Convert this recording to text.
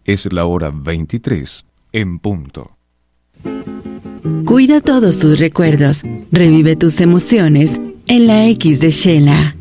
Es la hora 23 en punto. Cuida todos tus recuerdos. Revive tus emociones en la X de Shela.